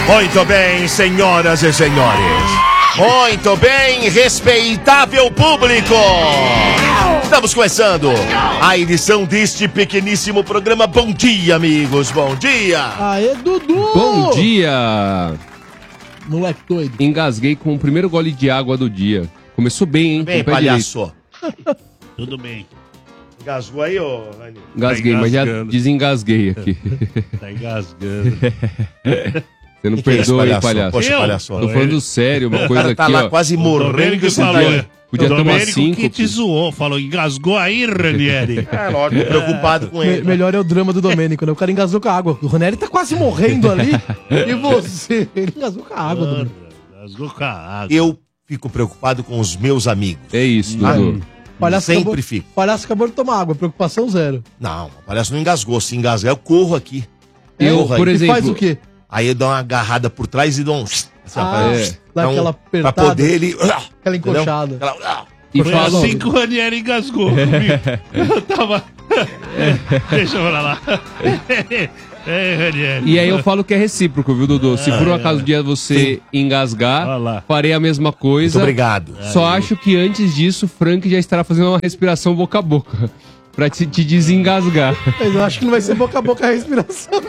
Muito bem, senhoras e senhores. Muito bem, respeitável público. Estamos começando a edição deste pequeníssimo programa. Bom dia, amigos. Bom dia. Aê, Dudu. Bom dia. Moleque doido. Engasguei com o primeiro gole de água do dia. Começou bem, hein? Bem, palhaço. Tudo bem. Engasgou aí, ô Rani? Engasguei, mas já desengasguei aqui. Tá engasgando. Você não Que perdoa, é hein, esse, palhaço? Poxa, palhaço. Tô falando sério, uma O coisa cara tá aqui, lá ó. quase morrendo esse falou, dia. Podia tomar Domênico 5. que te zoou, falou, engasgou aí, Ranieri. É, lógico, preocupado com ele. Melhor é o drama do Domênico, né? O cara engasgou com a água. O Ranieri tá quase morrendo ali. E você? Ele engasgou com a água, Domênico. Engasgou com a água. Eu fico preocupado com os meus amigos. É isso, Dudu. Palhaço Sempre acabou, fico. Palhaço acabou de tomar água, preocupação zero. Não, o palhaço não engasgou. Se engasgar, eu corro aqui. Eu, Corro por aí. E exemplo... faz o quê? Aí eu dou uma agarrada por trás e dou um... Assim, Dá aquela Pra apertada. poder ele... Aquela encoxada. E Foi fala... assim que o Ranieri engasgou comigo. Eu tava... Deixa eu falar lá. É, Ranieri. E aí eu falo que é recíproco, viu, Dudu? Se por um acaso um dia você engasgar, Olha lá. farei a mesma Muito coisa. obrigado. Só acho que antes disso, Frank já estará fazendo uma respiração boca a boca. Pra te desengasgar. Mas eu acho que não vai ser boca a boca a respiração.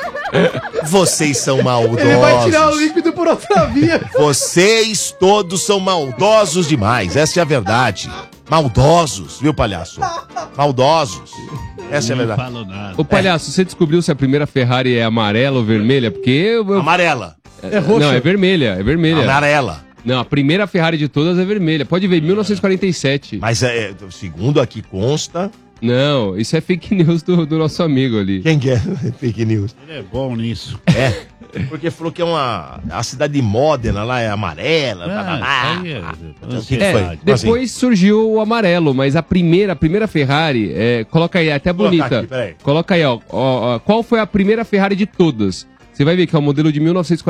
Vocês são maldosos. Ele vai tirar o líquido por outra via. Vocês todos são maldosos demais. Essa é a verdade. Maldosos, viu, palhaço? Maldosos. Essa é a Não verdade. falo nada. Ô, palhaço, você descobriu se a primeira Ferrari é amarela ou vermelha? Porque eu... Amarela. É roxo. Não, é vermelha, é vermelha. Amarela. Não, a primeira Ferrari de todas é vermelha. Pode ver, 1947. Mas segundo aqui consta... Não, isso é fake news do nosso amigo ali. Quem que é? Fake news. Ele é bom nisso. É. Porque falou que é a cidade de Módena lá é amarela. blá, blá, blá. Aí Então, o que que foi? Depois surgiu o amarelo, mas a primeira Ferrari, coloca aí, até Vou colocar bonita. aqui, peraí. Coloca aí, ó, qual foi a primeira Ferrari de todas? Você vai ver que é o modelo de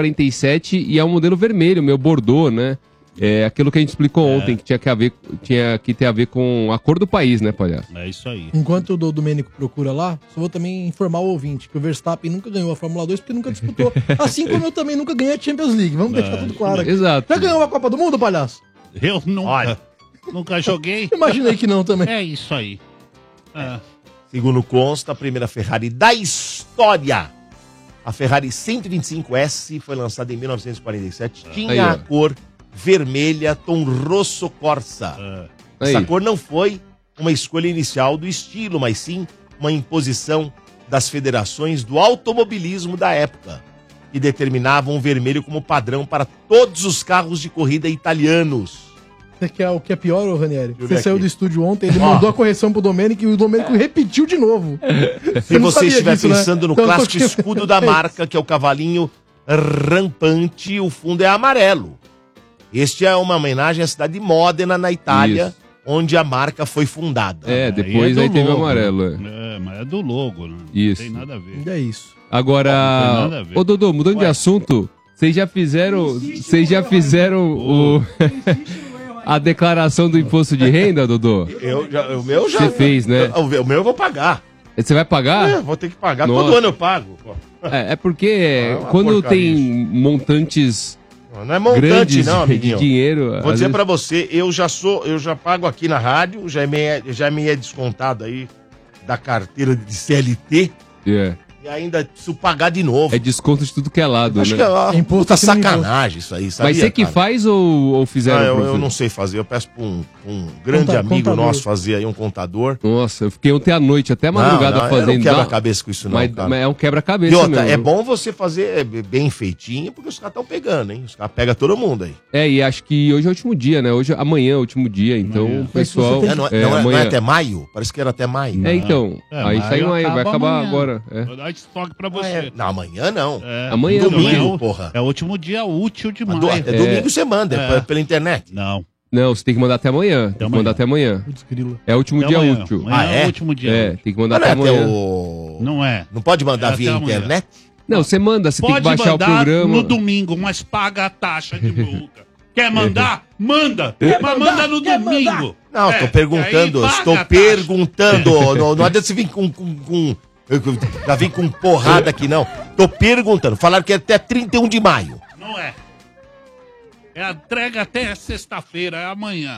1947 e é um modelo vermelho, meu Bordeaux, né? É aquilo que a gente explicou ontem, que tinha que ter a ver com a cor do país, né, palhaço? É isso aí. Enquanto o Domênico procura lá, só vou também informar o ouvinte que o Verstappen nunca ganhou a Fórmula 2 porque nunca disputou. Assim como eu também nunca ganhei a Champions League. Vamos deixar tudo claro aqui. Exato. Já ganhou a Copa do Mundo, palhaço? Eu nunca, Olha. nunca joguei. Imaginei que não também. É isso aí. Ah, Segundo consta, a primeira Ferrari da história. A Ferrari 125S foi lançada em 1947. Tinha Aí, ó. a cor vermelha Tom Rosso Corsa. Essa Aí. cor não foi uma escolha inicial do estilo, mas sim uma imposição das federações do automobilismo da época, que determinavam o vermelho como padrão para todos os carros de corrida italianos. O que é pior, ô Ranieri? Deixa eu Você ver saiu aqui. do estúdio ontem, ele Ó. mandou a correção pro Domênico e o Domênico repetiu de novo. Se não você sabia estiver disso, né? pensando no Então, eu tô clássico te- escudo da marca, que é o cavalinho rampante, o fundo é amarelo. Este é uma homenagem à cidade de Módena, na Itália, Isso. onde a marca foi fundada. Depois do aí teve o logo. amarelo. Mas é do logo, né? Isso. Não tem nada a ver. É isso. Não tem Agora, nada a ver. ô Dodô, mudando de assunto, vocês já fizeram a declaração do imposto de renda, Dodô? O meu já. Você fez, né? O meu eu vou pagar. Você vai pagar? Vou ter que pagar. Nossa. Todo ano eu pago. Pô. É porque É uma quando porcaria tem isso. montantes Não é montante, grandes não, de amiguinho. dinheiro... Vou às dizer vezes- pra você, eu já pago aqui na rádio, já me é descontado aí da carteira de CLT É. e ainda preciso pagar de novo. É desconto de tudo que é lado, Acho né? que é uma É imposto puta aqui no sacanagem isso aí, sabia? Mas você que cara? faz ou fizeram? Não, pro eu filho? não sei fazer, eu peço pra um grande amigo contador. nosso fazer aí, um contador. Nossa, eu fiquei ontem à noite, até madrugada não, fazendo. eu não quebra-cabeça com isso não, mas, cara. mas é um E quebra-cabeça outra, mesmo. é bom você fazer bem feitinho, porque os caras estão pegando, hein? Os caras pegam todo mundo aí. É, e acho que hoje é o último dia, né? Amanhã é o último dia, então o pessoal... Mas você Não é, é amanhã. até maio? Parece que era até maio. É, então, aí maio sai em maio, vai acaba acabar amanhã. agora. É. Vou dar estoque pra Ah, você. é. Não, amanhã não. É. Amanhã, Domingo, é porra. É o último dia útil de maio. Domingo você manda, pela internet. Não. Não, você tem que mandar até amanhã. Tem que amanhã. mandar até amanhã. Putz, grila. É o último Até dia amanhã. útil. Amanhã é é? o último dia É, útil. tem que mandar Não é até até amanhã. o... Não é. Não pode mandar É via até amanhã. internet? Não, você manda, você tem que Pode baixar o mandar programa. no domingo, mas paga a taxa de multa. Quer mandar? Manda! Mas manda no domingo. Não, É, tô perguntando, aí paga estou a taxa. perguntando. Não adianta você vir com Já vem com porrada aqui, não. Tô perguntando. Falaram que é até 31 de maio. Não é. É a entrega até sexta-feira, é amanhã.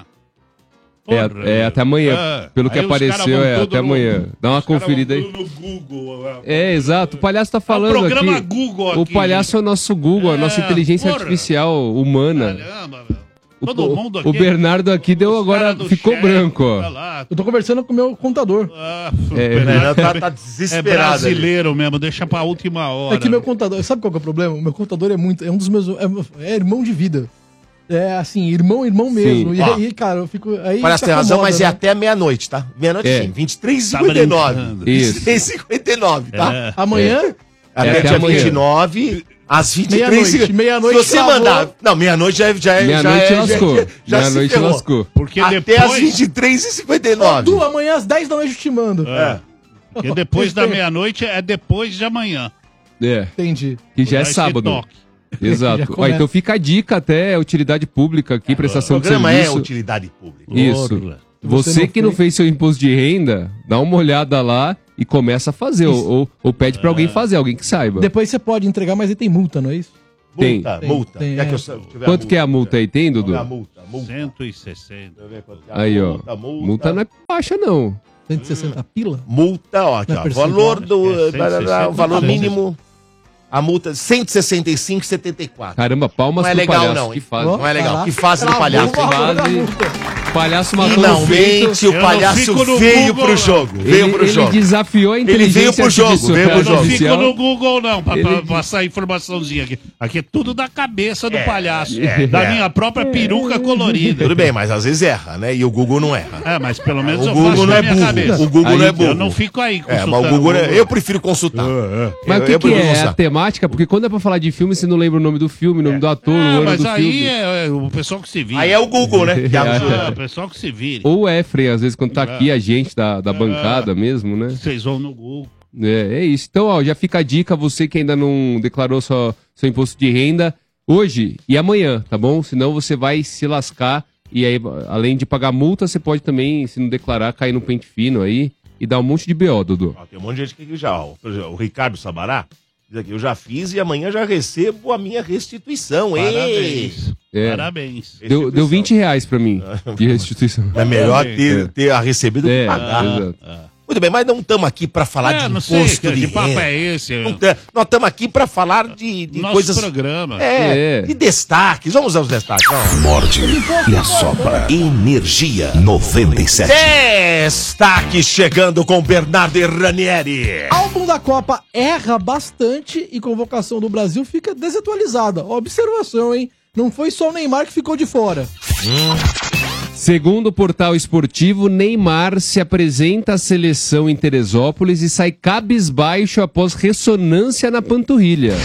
Até amanhã. Pelo que Aí os caras apareceu, vão é tudo até amanhã. Dá uma conferida aí. No Google. Exato. O palhaço tá falando programa aqui. Google aqui. O palhaço é o nosso Google, a nossa inteligência artificial humana. Caramba, meu. Todo mundo aqui. O Bernardo aqui deu agora, ficou chat, branco, ó. tá lá. Eu tô conversando com o meu contador. Bernardo tá É desesperado. brasileiro mesmo, deixa pra última hora. É que meu contador, sabe qual que é o problema? O meu contador é um dos meus, é irmão de vida. É assim, irmão mesmo. Sim. E Ó. aí, cara, eu fico. Aí Parece se ter razão, acomoda, mas né? é até meia-noite, tá? Meia-noite É. sim. 23h59. brincando. Isso. 23h59, tá? É. Amanhã, Até até dia amanhã. 29, às 23h. Meia-noite, Se você cravou. mandar. Não, meia-noite já é. Meia-noite lascou. Já se Meia-noite ferrou. lascou. Porque Até depois, às 23h59. Du, amanhã às 10 da noite eu te mando. porque depois da meia-noite é depois de amanhã. É, Entendi. que já é Vai ser sábado. toque. Já Exato. Ó, começa. então fica a dica até utilidade pública aqui, O prestação de programa é serviço. utilidade pública. Isso. Porra. Você não que não foi- fez seu imposto de renda, dá uma olhada lá e começa a fazer. Ou pede pra alguém fazer, alguém que saiba. Depois você pode entregar, mas aí tem multa, não é isso? Tem. Multa. Tem, Quer que é. eu tiver Quanto que é a multa aí? Tem, Dudu? A multa. 160. Deixa eu ver quanto que é a Aí, ó. Multa Multa não é baixa, não. 160 pila? Multa, ó, aqui, Não é ó. percentual, Valor acho do. que é 160, O valor 160. mínimo. A multa 165,74. Caramba, palmas Não é pro legal, palhaço. não, Que hein? fase. Não é legal. Caraca. Que fase do Travou palhaço, o valor da Fase. multa. Palhaço matou no Finalmente feito. o palhaço fico no veio Google, pro não. jogo. Veio pro Ele jogo. desafiou a inteligência veio pro jogo, artificial. veio pro Eu não jogo. fico artificial. no Google, não, pra Ele- passar a informaçãozinha aqui. Aqui é tudo da cabeça do palhaço. é, da é. minha própria peruca colorida. Tudo bem, mas às vezes erra, né? E o Google não erra. É, mas pelo menos O eu Google faço não da é minha burro. cabeça. O Google Aí, não é burro. Eu não fico aí É, mas o Google eu prefiro consultar. Mas o Eu que prefiro é? É a consultar. temática? Porque quando é pra falar de filme, você não lembra o nome do filme, o nome do ator, o ano mas do aí filme. é o pessoal que se vira. Aí é o Google, né? Que É, o pessoal que se vire. Ou o Efren, às vezes, quando tá aqui, a gente da bancada mesmo, né? Vocês vão no Google. É isso. Então, ó, já fica a dica, você que ainda não declarou seu imposto de renda, hoje e amanhã, tá bom? Senão você vai se lascar e aí, além de pagar multa, você pode também, se não declarar, cair no pente fino aí e dar um monte de BO, Dudu. Ó, tem um monte de gente que já, ó, por exemplo, o Ricardo Sabará, diz aqui, eu já fiz e amanhã já recebo a minha restituição. Ei! Parabéns. É. Parabéns. Deu 20 reais pra mim de restituição. É melhor ter a recebido do que É, pagar. exato. Muito bem, mas não estamos aqui para falar de não sei imposto que de papo renda. é esse. Nós estamos aqui para falar de Nosso coisas... programa. É. De destaques. Vamos aos destaques. Vamos. Morde e assopra. Energia 97. Destaque chegando com Bernardo e Ranieri. Álbum da Copa erra bastante e convocação do Brasil fica desatualizada. Observação, hein? Não foi só o Neymar que ficou de fora. Segundo o portal esportivo, Neymar se apresenta à seleção em Teresópolis e sai cabisbaixo após ressonância na panturrilha.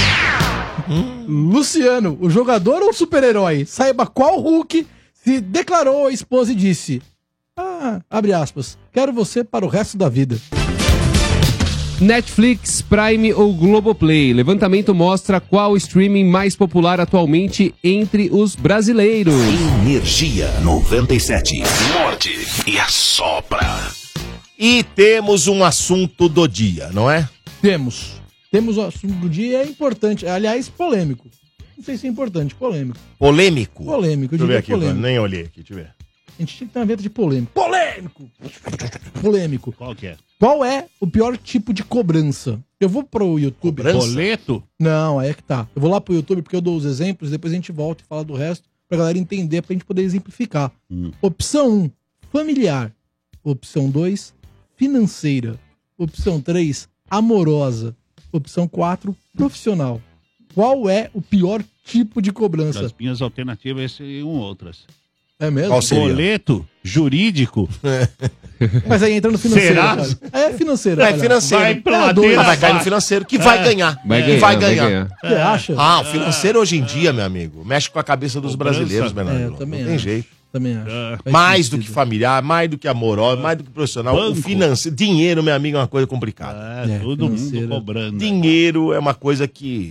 Luciano, o jogador ou super-herói? Saiba qual Hulk se declarou à esposa e disse: abre aspas, quero você para o resto da vida. Netflix, Prime ou Globoplay? Levantamento mostra qual o streaming mais popular atualmente entre os brasileiros. Energia 97. Morde e assopra. E temos um assunto do dia, não é? Temos o assunto do dia, é importante, aliás, polêmico. Não sei se é importante, polêmico. Polêmico. Polêmico, eu Deixa eu ver diria aqui, polêmico. nem olhei aqui, deixa eu ver. A gente tinha que ter uma venta de polêmico. Polêmico! Polêmico. Qual que é? Qual é o pior tipo de cobrança? Eu vou pro YouTube. Cobrança? Boleto? Não, aí é que tá. Eu vou lá pro YouTube porque eu dou os exemplos, depois a gente volta e fala do resto pra galera entender, pra gente poder exemplificar. Opção 1, familiar. Opção 2, financeira. Opção 3, amorosa. Opção 4, profissional. Qual é o pior tipo de cobrança? As minhas alternativas seriam outras. É mesmo? Qual seria? Boleto? Jurídico? Mas aí entra no financeiro. Será? Cara. É financeiro. É palhaço. financeiro. Vai pra Ah, ladeira vai cair no abaixo. financeiro, que vai ganhar. Vai Que ganhar, vai ganhar. Você acha? Ah, o financeiro hoje em dia, meu amigo, mexe com a cabeça dos Cobrança. brasileiros, Bernardo. É, eu também Não tem acho. jeito. Também acho. Faz Mais do que sentido. familiar, mais do que amoroso, mais do que profissional. O Banco. financeiro, dinheiro, meu amigo, é uma coisa complicada. É, todo financeiro. mundo cobrando. Dinheiro é uma coisa que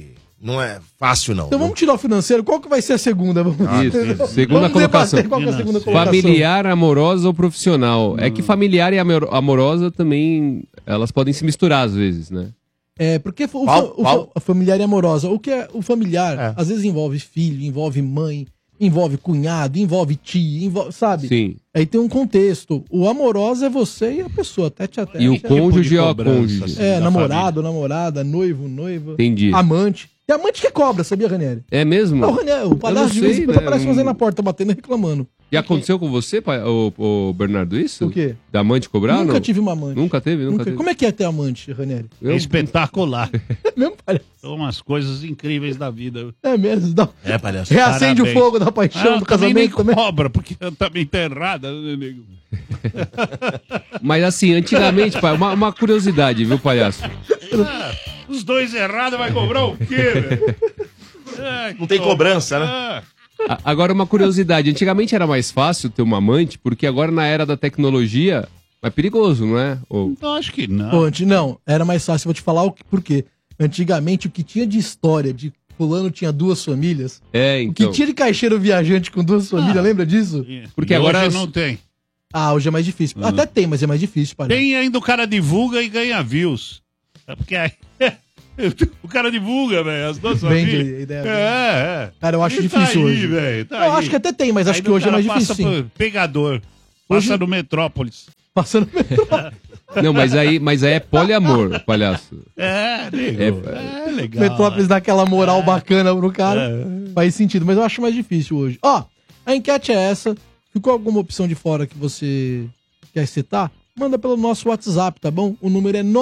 não é fácil, não. Então vamos tirar o financeiro. Qual que vai ser a segunda? Isso. Segunda Vamos colocação. debater qual que é a segunda colocação. Familiar, amorosa ou profissional? É que familiar e amorosa também, elas podem se misturar às vezes, né? É, porque a familiar e amorosa. O que é o familiar? Às vezes envolve filho, envolve mãe, envolve cunhado, envolve tio, sabe? Sim. Aí tem um contexto. O amoroso é você e a pessoa, tete a tete. E o cônjuge é o cônjuge. assim, É, da namorado, namorada, noivo, noiva. Entendi. Amante. Tem amante que cobra, sabia, Ranieri? É mesmo? Não, Ranieri, o palhaço de vez em quando aparece fazendo na porta, batendo e reclamando. E aconteceu com você, o Bernardo, isso? O quê? Da amante cobrar? Nunca não? tive uma amante. Nunca teve? Nunca teve. Como é que é ter amante, Ranieri? É espetacular. Mesmo, palhaço? São umas coisas incríveis da vida. É mesmo. Dá... É, palhaço. Reacende Parabéns. o fogo da paixão do também nem casamento também. cobra, porque também tá errada, né, nego? Mas assim, antigamente, pai, uma curiosidade, viu, palhaço? Os dois errados vai cobrar o quê, velho? Não tem cobrança, né? Agora, uma curiosidade. Antigamente era mais fácil ter uma amante, porque agora na era da tecnologia é perigoso, não é? Ou... Não, acho que não. Pô, não, era mais fácil. Vou te falar por quê. Antigamente, o que tinha de história de fulano tinha duas famílias. É, O que então. tinha de caixeiro viajante com duas famílias, lembra disso? Porque E agora hoje não tem. Ah, hoje é mais difícil. Até tem, mas é mais difícil, palhaço. Tem ainda o cara divulga e ganha views. É porque aí... o cara divulga, velho, as duas Vende famílias. a ideia. É. Cara, eu acho Ele difícil tá aí, hoje. velho, tá Eu aí. acho que até tem, mas acho Aí que o hoje é cara mais difícil, passa sim. por pegador. Hoje- Passa no Metrópolis. Passando Não, mas aí é poliamor, palhaço. Nego. É legal. Metrópolis dá aquela moral bacana pro cara. Faz sentido, mas eu acho mais difícil hoje. Ó, a enquete é essa. Ficou alguma opção de fora que você quer citar? Manda pelo nosso WhatsApp, tá bom? O número é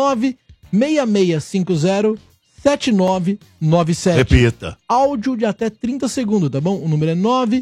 966507997. Repita. Áudio de até 30 segundos, tá bom? O número é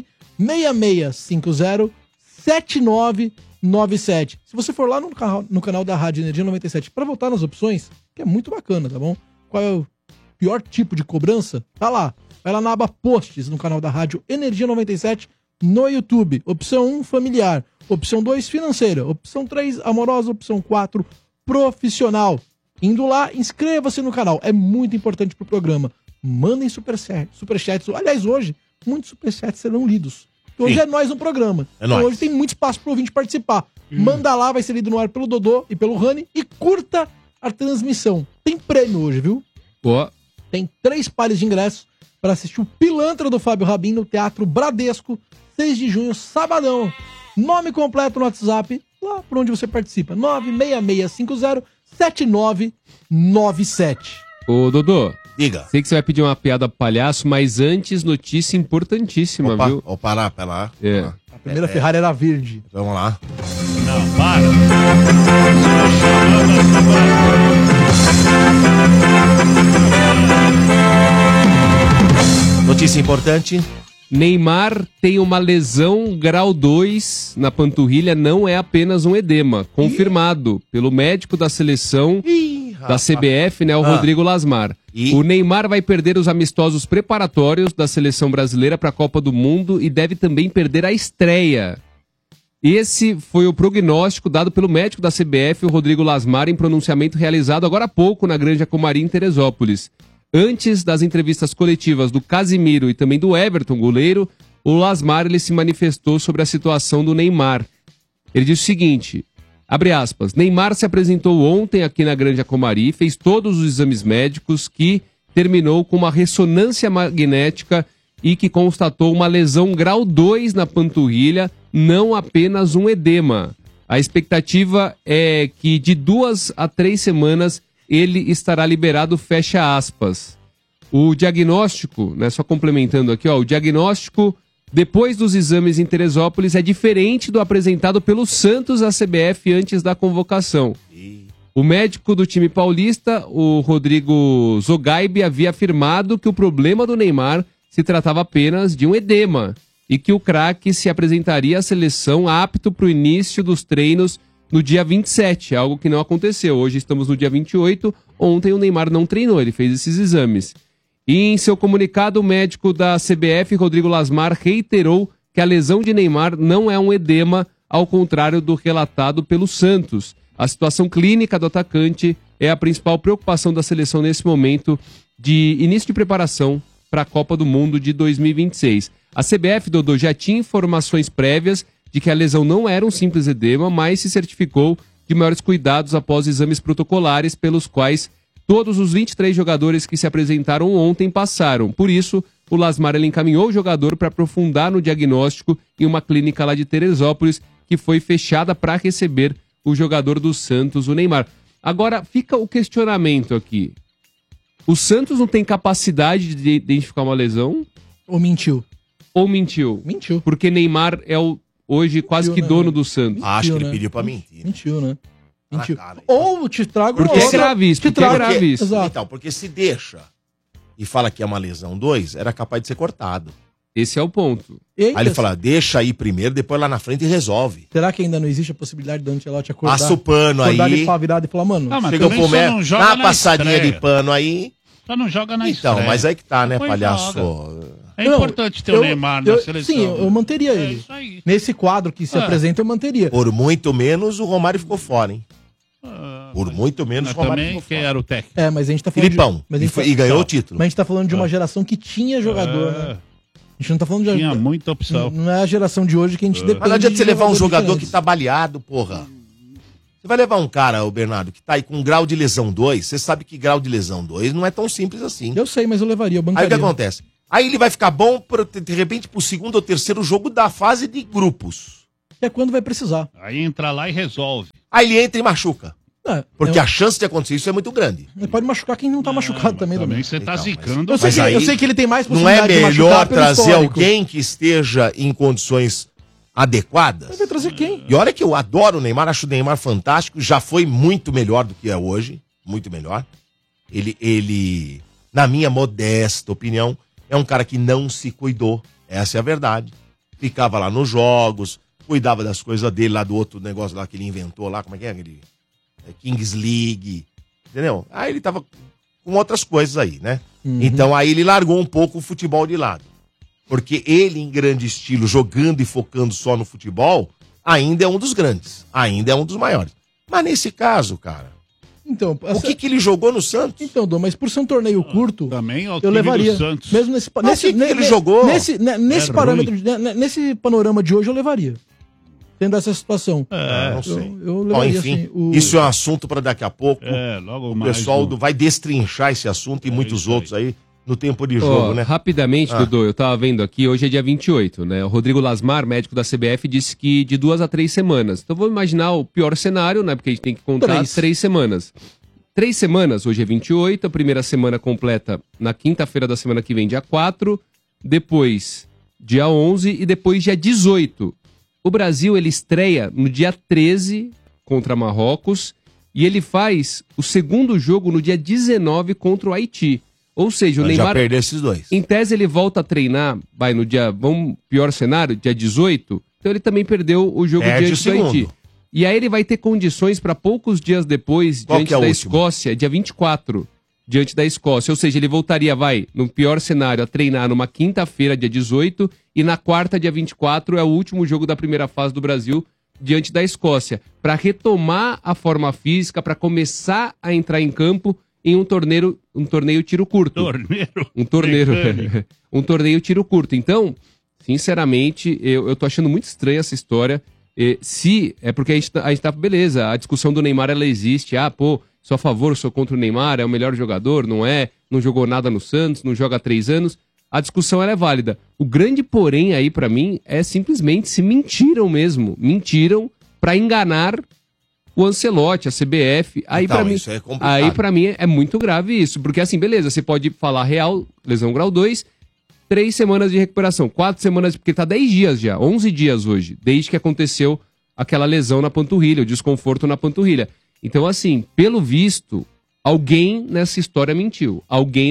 966507997. Se você for lá no canal da Rádio Energia 97 para votar nas opções, que é muito bacana, tá bom? Qual é o pior tipo de cobrança? Tá lá. Vai lá na aba Posts no canal da Rádio Energia 97 no YouTube. Opção 1, familiar. Opção 2, financeira. Opção 3, amorosa. Opção 4, profissional. Indo lá, inscreva-se no canal. É muito importante pro programa. Mandem superchats. Aliás, hoje, muitos superchats serão lidos. Hoje Sim. é nós no programa. É nóis. Hoje tem muito espaço pro ouvinte participar. Manda lá, vai ser lido no ar pelo Dodô e pelo Rani. E curta a transmissão. Tem prêmio hoje, viu? Ó, Tem 3 pares de ingressos para assistir o Pilantra do Fábio Rabin no Teatro Bradesco, 6 de junho, sabadão. Nome completo no WhatsApp, lá por onde você participa. 966507997. ô Dodô, Diga. sei que você vai pedir uma piada palhaço, mas antes, notícia importantíssima, Opa, viu? ó, parar, pera lá. É. Vamos lá. A primeira Ferrari era verde. Vamos lá. Não, para. Notícia importante. Neymar tem uma lesão grau 2 na panturrilha, não é apenas um edema, confirmado pelo médico da seleção da CBF, né, o Rodrigo Lasmar. E? O Neymar vai perder os amistosos preparatórios da seleção brasileira para a Copa do Mundo e deve também perder a estreia. Esse foi o prognóstico dado pelo médico da CBF, o Rodrigo Lasmar, em pronunciamento realizado agora há pouco na Granja Comari, em Teresópolis. Antes das entrevistas coletivas do Casimiro e também do Everton, goleiro, o Lasmar ele se manifestou sobre a situação do Neymar. Ele disse o seguinte, abre aspas, Neymar se apresentou ontem aqui na Granja Comari, fez todos os exames médicos que terminou com uma ressonância magnética e que constatou uma lesão grau 2 na panturrilha, não apenas um edema. A expectativa é que de 2 a 3 semanas ele estará liberado, fecha aspas. O diagnóstico, né, só complementando aqui, ó, o diagnóstico depois dos exames em Teresópolis é diferente do apresentado pelo Santos à CBF antes da convocação. O médico do time paulista, o Rodrigo Zogaibe, havia afirmado que o problema do Neymar se tratava apenas de um edema e que o craque se apresentaria à seleção apto para o início dos treinos no dia 27, algo que não aconteceu. Hoje estamos no dia 28, ontem o Neymar não treinou, ele fez esses exames. E em seu comunicado, o médico da CBF, Rodrigo Lasmar, reiterou que a lesão de Neymar não é um edema, ao contrário do relatado pelo Santos. A situação clínica do atacante é a principal preocupação da seleção nesse momento, de início de preparação para a Copa do Mundo de 2026. A CBF, Dodô, já tinha informações prévias de que a lesão não era um simples edema, mas se certificou de maiores cuidados após exames protocolares pelos quais todos os 23 jogadores que se apresentaram ontem passaram. Por isso, o Lasmar ele encaminhou o jogador para aprofundar no diagnóstico em uma clínica lá de Teresópolis, que foi fechada para receber o jogador do Santos, o Neymar. Agora, fica o questionamento aqui. O Santos não tem capacidade de identificar uma lesão? Ou mentiu? Ou mentiu? Mentiu. Porque Neymar é hoje quase que dono do Santos. Acho que ele né? pediu pra mentir. Mentiu, né? Mentiu. cara. Ou te trago Porque é grave isso, te porque é trago. grave isso. Exato. Então, porque se deixa e fala que é uma lesão 2, era capaz de ser cortado. Esse é o ponto. Eita, Aí ele fala, deixa aí primeiro, depois lá na frente resolve. será que ainda não existe a possibilidade do Ancelotti acordar? Passa o pano acordar aí. ali pra virada e falar, mano, Ah, mas Chega o também só Pomé, não joga dá uma na passadinha estreia. de pano aí. Só não joga na Então, estreia. mas aí que tá, né, Depois palhaço? joga. É Não, importante ter o Neymar na seleção. Sim, eu manteria É ele. isso aí. Nesse quadro que se apresenta, eu manteria. Por muito menos o Romário ficou fora, hein? Ah, Por muito menos mas o Romário também ficou quem fora. era o técnico? É, mas a gente tá falando Filipão. mas a gente E ganhou tá- o título. Mas a gente tá falando de uma geração que tinha jogador, né? A gente não tá falando de Tinha muita opção. Não é a geração de hoje que a gente depende. Mas não adianta de você levar um jogador diferentes. que tá baleado, porra. Você vai levar um cara, o Bernardo, que tá aí com um grau de lesão 2, você sabe que grau de lesão 2 não é tão simples assim. Eu sei, mas eu levaria, eu Aí bancaria. o que acontece? Aí ele vai ficar bom, de repente, pro segundo ou terceiro jogo da fase de grupos. É quando vai precisar. Aí entra lá e resolve. Aí ele entra e machuca. Porque é, a chance de acontecer isso é muito grande. pode machucar quem não tá machucado também, Também Domingos. você tá Então, zicando. Eu sei, Mas que, aí eu sei que ele tem mais Não é possibilidade de melhor machucar pelo trazer histórico. alguém que esteja em condições adequadas? Mas vai trazer quem? E olha que eu adoro o Neymar, acho o Neymar fantástico, já foi muito melhor do que é hoje, muito melhor. Ele, na minha modesta opinião, é um cara que não se cuidou, essa é a verdade. Ficava lá nos jogos, cuidava das coisas dele, lá do outro negócio lá que ele inventou lá, como é que é aquele? Kings League, entendeu? Aí ele tava com outras coisas aí, né? Então aí ele largou um pouco o futebol de lado. Porque ele, em grande estilo, jogando e focando só no futebol, ainda é um dos grandes, ainda é um dos maiores. Mas nesse caso, cara, Então, o que ele jogou no Santos? Então, Dom, mas por ser um torneio curto, Também é o eu time levaria. do Santos. Mesmo nesse, Mas o que ele jogou? Nesse É parâmetro, nesse panorama de hoje, eu levaria. Tendo essa situação. Não sei. Eu Ó, levaria, enfim, assim, o- isso é um assunto para daqui a pouco. Logo O mais. pessoal um. vai destrinchar esse assunto e muitos isso aí. outros aí no tempo de Ó, jogo, né? Rapidamente, Ah. Dudu, eu tava vendo aqui, hoje é dia 28, né? O Rodrigo Lasmar, médico da CBF, disse que de 2 a 3 semanas. Então vamos imaginar o pior cenário, né? Porque a gente tem que contar 3 semanas. 3 semanas, hoje é 28, a primeira semana completa na quinta-feira da semana que vem, dia 4, depois dia 11 e depois dia 18. O Brasil, ele estreia no dia 13 contra Marrocos e ele faz o segundo jogo no dia 19 contra o Haiti. Ou seja, o Mas já Neymar, perdeu esses dois. em tese, ele volta a treinar, vai no dia, vamos, pior cenário, dia 18, então ele também perdeu o jogo Perde diante o do Haiti. segundo. E aí ele vai ter condições para poucos dias depois, Qual diante que é o da último? Escócia, dia 24, diante da Escócia. Ou seja, ele voltaria, no pior cenário, a treinar numa quinta-feira, dia 18, e na quarta, dia 24, é o último jogo da primeira fase do Brasil, diante da Escócia, para retomar a forma física, para começar a entrar em campo em um torneio tiro curto. Um torneio. Um torneio tiro curto. Então, sinceramente, eu tô achando muito estranha essa história. Se é porque a gente tá, beleza, a discussão do Neymar ela existe. Sou a favor, sou contra o Neymar, é o melhor jogador, não é? Não jogou nada no Santos, não joga há 3 anos. A discussão ela é válida. O grande porém aí pra mim é simplesmente se mentiram mesmo. Mentiram pra enganar o Ancelotti, a CBF. Aí Então, pra mim, isso é complicado. aí para mim é muito grave isso, porque assim, beleza, você pode falar real, lesão grau 2, 3 semanas de recuperação, 4 semanas, porque tá 10 dias já, 11 dias hoje, desde que aconteceu aquela lesão na panturrilha, o desconforto na panturrilha. Então assim, pelo visto, alguém nessa história mentiu.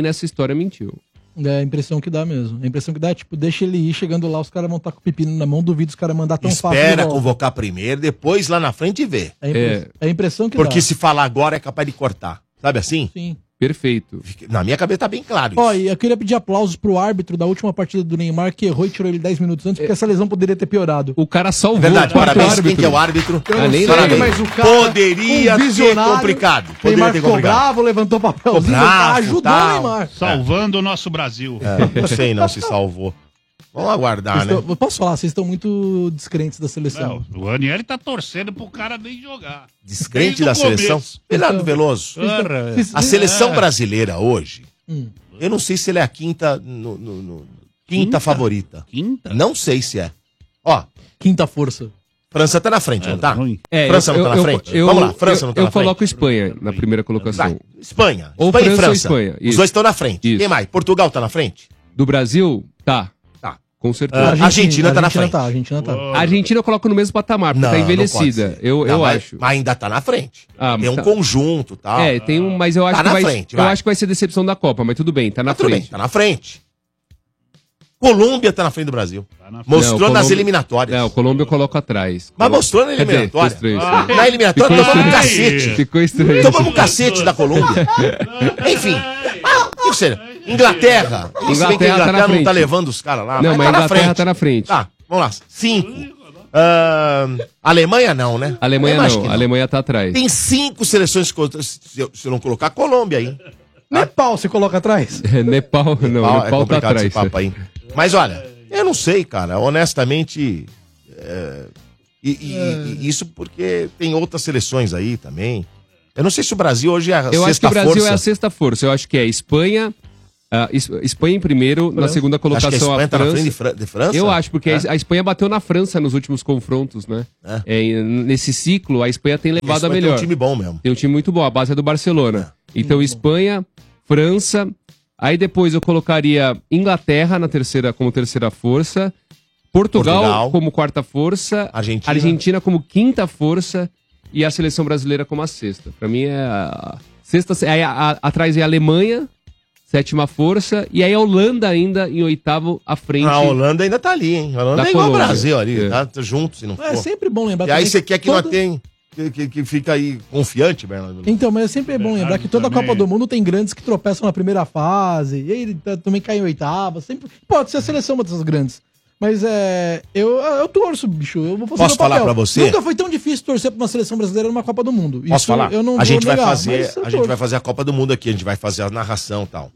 É a impressão que dá mesmo. A impressão que dá é, tipo, deixa ele ir, chegando lá, os caras vão estar com o pepino na mão, duvido os caras mandar tão fácil. Espera de volta. convocar primeiro, depois lá na frente vê. É a impressão que Porque dá. se falar agora é capaz de cortar. Sabe assim? Sim. Perfeito. Na minha cabeça tá bem claro isso. Ó, e eu queria pedir aplausos pro árbitro da última partida do Neymar, que errou e tirou ele 10 minutos antes, porque essa lesão poderia ter piorado. O cara salvou Verdade, o quarto parabéns. árbitro. Quem que é o árbitro? Eu não sei, Parabéns. mas o cara, Poderia ter complicado. Poderia Neymar ter ficou complicado. bravo, levantou o papelzinho, Ficou bravo, ajudou tal. o Neymar. Salvando o nosso Brasil. Não sei não se salvou. Vamos aguardar, né? Eu posso falar, vocês estão muito descrentes da seleção. Não, o Ranieri tá torcendo pro cara nem jogar. Descrente Desde da o seleção. começo. Bernardo Veloso. Porra, A seleção brasileira hoje, Hum. eu não sei se ela é a quinta, quinta favorita. Quinta? Não sei se é. Ó, Quinta força. França tá na frente, não tá? ruim. França não tá na frente? Vamos lá, França não tá na frente? Eu coloco Espanha na primeira colocação. Vai, Espanha. Ou Espanha e França ou França. Espanha, Os isso. dois estão na frente. Isso. Quem mais? Portugal tá na frente? Do Brasil, tá. Tá. Com certeza. Argentina tá na frente. A Argentina tá. A Argentina eu coloco no mesmo patamar, porque tá envelhecida. Eu mas, acho. Mas ainda tá na frente. Ah, Tem um tá. conjunto e tal. É, tem um, mas eu acho Tá que na vai, frente, eu vai. acho que vai ser decepção da Copa, mas tudo bem, tá na Mas tudo bem, frente. tá na frente. Colômbia tá na frente do Brasil. Mostrou Não, nas Colômbia- eliminatórias. Não, Colômbia eu coloco atrás. Mas mostrou na Quer dizer, eliminatória. ficou estranho isso. Na eliminatória Ficou tomamos um estranho. cacete. Ficou estranho. Tomamos um cacete da Colômbia. Enfim. O que seja? Inglaterra. Se bem que a Inglaterra tá na Inglaterra não tá frente. levando os caras lá. Não, mas tá a na Inglaterra frente. tá na frente. Tá, vamos lá. 5. Alemanha não, né? Alemanha Eu acho não, que a Alemanha tá atrás. Tem 5 seleções contra. Se eu não colocar a Colômbia aí. Nepal você coloca atrás? Nepal, não, É Nepal tá complicado esse atrás. papo aí. Mas olha, eu não sei, cara. Honestamente. Isso porque tem outras seleções aí também. Eu não sei se o Brasil hoje é a Eu acho que sexta o Brasil força. é a sexta força. Eu acho que é Espanha, Espanha em primeiro, na segunda Acho que a colocação Espanha a tá na França. frente de França? Eu acho, porque a Espanha bateu na França nos últimos confrontos, né? Nesse ciclo, a Espanha tem A levado a Espanha melhor. tem um time bom mesmo. Tem um time muito bom, a base é do Barcelona. Então, Espanha, França, aí depois eu colocaria Inglaterra como terceira força, Portugal como quarta força, Argentina como quinta força e a seleção brasileira como a sexta. Pra mim é a sexta, atrás é a Alemanha, sétima força, e aí a Holanda ainda em oitavo à frente. A Holanda ainda tá ali, hein? A Holanda da é igual ao Colômbia. Brasil ali, É. tá junto, se não for. É sempre bom lembrar E aí também você quer que todo- nós tenha, que fica aí confiante, Bernardo? Então, mas é sempre bom lembrar que toda a também. Copa do Mundo tem grandes que tropeçam na primeira fase, e aí também cai em oitava, sempre pode ser a seleção uma dessas grandes. Mas eu torço, bicho, eu vou fazer Posso meu papel. falar pra você? Nunca foi tão difícil torcer pra uma seleção brasileira numa Copa do Mundo. Posso falar? Eu não a gente vou negar, vai fazer, mas eu a gente torço. vai fazer a Copa do Mundo aqui, a gente vai fazer a narração e tal.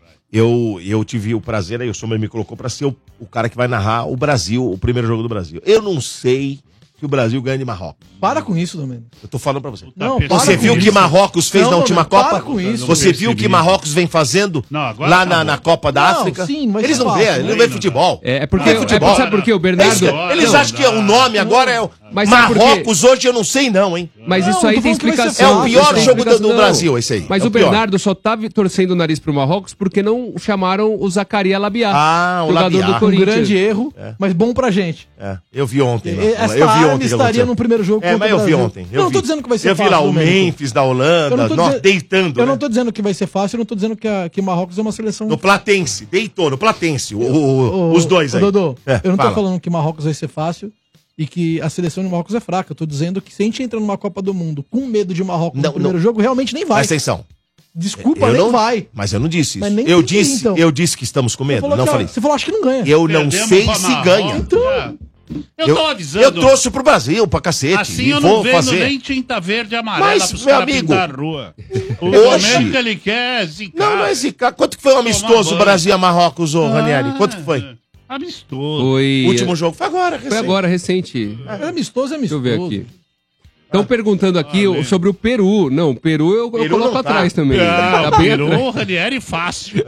Eu tive o prazer, aí o Sombra me colocou pra ser o cara que vai narrar o Brasil, o primeiro jogo do Brasil. Eu não sei que o Brasil ganha de Marrocos. Para com isso, Domênico. Eu tô falando pra você. Não, Você para Você com viu o que isso. Marrocos fez Não, na última Domênico, Copa? para com isso. Você viu o que Marrocos vem fazendo Não, agora lá acabou. na Copa da Não, África? sim, não vai Eles ser não fácil, vê, eles não né? vê futebol. É porque, Não, futebol. sabe por quê? O É Bernardo... isso que- eles Não, acham que o nome agora é o Mas sabe por quê? Marrocos hoje eu não sei não, hein? Mas Não, isso aí eu tô tem falando que vai ser explicação. É o pior Isso tem jogo do explicação. Brasil, esse aí. Mas É o pior. Bernardo só tá torcendo o nariz pro Marrocos porque não chamaram o Zacarias Labiá, Ah, o jogador Labiá. do Um Corinthians. grande erro, mas bom pra gente. É, eu vi ontem. lá. Essa eu vi arma ontem que estaria aconteceu. no primeiro jogo É, mas eu o vi Brasil. ontem. Eu não tô dizendo que vai ser Eu vi fácil, lá o Domênico. Memphis da Holanda, Eu não tô nós dizendo- deitando, Eu né? não tô dizendo que vai ser fácil, eu não tô dizendo que Marrocos é uma seleção... No Platense, deitou, no Platense, os dois aí. Dodô, É, eu não tô fala. falando que Marrocos vai ser fácil e que a seleção de Marrocos é fraca. Eu tô dizendo que se a gente entra numa Copa do Mundo com medo de Marrocos Não, no primeiro não. jogo, realmente nem vai. Presta atenção. Desculpa, Eu nem não- vai. Mas eu não disse isso. Mas nem Eu tem, disse, então. eu disse que estamos com Você medo. falou Não que- falei. Você falou, acho que não ganha. Eu não Perdemos sei pra se Marrocos. ganha. Então, Eu tô avisando. Eu trouxe pro Brasil, pra cacete. Assim e eu vou não vendo fazer. nem tinta verde e amarela Mas, pros meu caras amigo, pintar a rua. O hoje- momento que ele quer é zicar. Não, não é zicar. Quanto que foi o amistoso banho. Brasil e Marrocos, ô Ranieri? Quanto que foi? Amistoso. Foi, O último jogo foi agora, foi recente. agora, recente. é amistoso, é Deixa eu amistoso. ver aqui. Estão perguntando aqui Valeu. sobre o Peru. Não, o Peru eu Peru coloco não tá. atrás também. Ah, Tá bem virou atrás. o Ranieri fácil.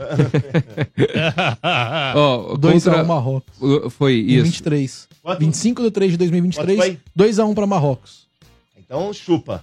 Ó, 2x1 Marrocos. Foi Em isso. 23. Quanto? 25 de 3 de 2023, Quanto foi? 2x1 pra Marrocos. Então chupa.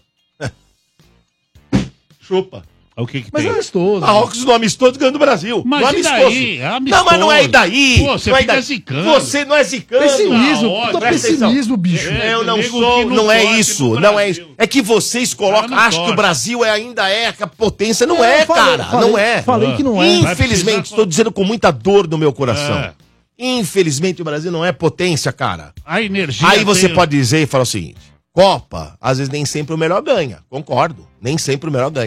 Chupa. O que Mas tem? é amistoso. Marrocos no amistoso ganhando o Brasil. Mas no e amistoso. daí? É amistoso. Não, mas não é e daí. Pô, você não é fica daí. zicando. Você não é zicando. Pessimismo, Não, puta presta pessimismo, bicho. É, Eu não nego sou, que não não é torce isso, pro não é Brasil. isso. É que vocês colocam, Cara, não acham que o torce. Brasil ainda é a potência. Não Eu é, falei- cara, falei- não é. Falei que não é. Vai Infelizmente, precisar- estou dizendo com muita dor no meu coração. É. Infelizmente, o Brasil não é potência, cara. A energia. Aí você tem- pode dizer e falar o seguinte: Copa, às vezes nem sempre o melhor ganha. Concordo, nem sempre o melhor ganha.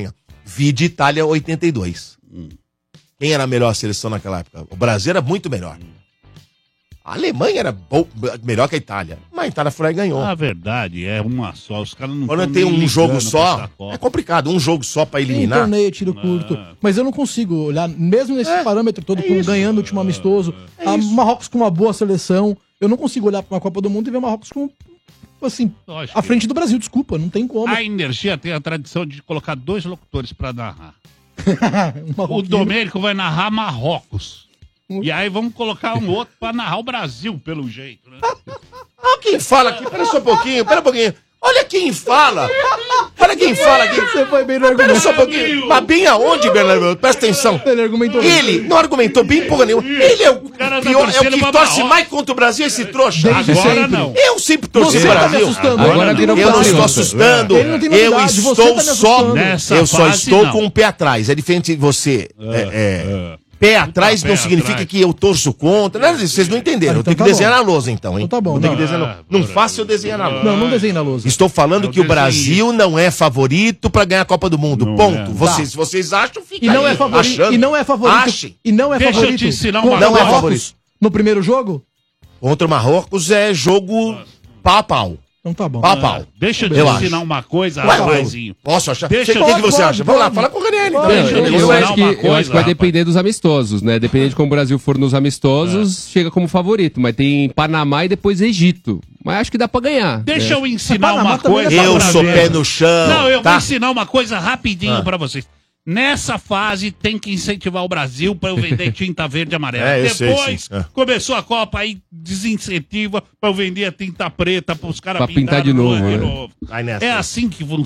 Vide Itália 82. Quem era a melhor seleção naquela época? O Brasil era muito melhor. A Alemanha era melhor que a Itália. Mas a Itália foi lá e ganhou. A verdade é uma só. Os caras não Quando tão tem nem um jogo ligando só, pra essa Copa. é complicado. Um jogo só pra Tem eliminar. torneio, tiro curto. Mas eu não consigo olhar, mesmo nesse parâmetro todo, como ganhando o último amistoso, a Marrocos com uma boa seleção, eu não consigo olhar pra uma Copa do Mundo e ver Marrocos com, assim, Lógico à que- frente do Brasil, desculpa, não tem como. A Energia tem a tradição de colocar 2 locutores pra narrar. Um O marroquino. Domênico vai narrar Marrocos. E aí vamos colocar um outro pra narrar o Brasil, pelo jeito, né? Olha quem fala aqui. Pera só um pouquinho, pera um pouquinho. Olha quem fala. Olha quem fala aqui. Você foi bem no Pera argumento. só um pouquinho. Mas bem aonde, Bernardo? Presta atenção. Ele argumentou bem. Ele não argumentou bem porra nenhuma. Ele é o cara tá pior, é o torcendo que pra torce Marrocos. mais contra o Brasil, esse trouxa. Desde Agora sempre. não. Eu sempre torci Você pro tá me Brasil. assustando. Agora virou Eu não estou patriota. assustando. Ele não tem Eu novidade, você estou tá me só. assustando. Nessa Eu só fase, estou não. com o pé atrás. É diferente de você. Pé atrás pé não significa atrás. que eu torço contra. Nada disso, vocês não entenderam. Ah, Eu então tenho que tá desenhar bom. na lousa, então, hein? Então tá bom, Vou ter que não. desenhar não faça eu desenhar na lousa. Não desenhe na lousa. Estou falando Eu que o desenhei. Brasil não é favorito para ganhar a Copa do Mundo. Não Ponto. é. Vocês acham, fica E não aí, é favorito. achando. E não é favorito. Achem. E não é Deixa eu favorito. te ensinar contra uma Não é Marrocos favorito. no primeiro jogo? Contra o Marrocos é jogo pau a pau. Então tá bom. Pau a pau. Deixa eu te Eu ensinar acho. uma coisa, Ué, rapazinho. Posso achar? Deixa O eu- que você Pode, acha? Vamos lá, pode. fala com o Ranieri. Então. Pode. Deixa eu te Eu ensinar acho que, uma eu acho que vai rapaz. depender dos amistosos, né? Dependendo de como o Brasil for nos amistosos, chega como favorito. Mas tem Panamá e depois Egito. Mas acho que dá pra ganhar. Deixa né? eu ensinar Panamá uma também coisa. é Eu pra sou ver. pé no chão. Não, eu tá? vou ensinar uma coisa rapidinho Ah. pra vocês. Nessa fase tem que incentivar o Brasil pra eu vender tinta verde e amarela. É, eu sei, Depois sim. É. começou a Copa aí desincentiva pra eu vender a tinta preta pros caras Pra pintar de pintarem novo, né? Vai nessa. É assim que funciona.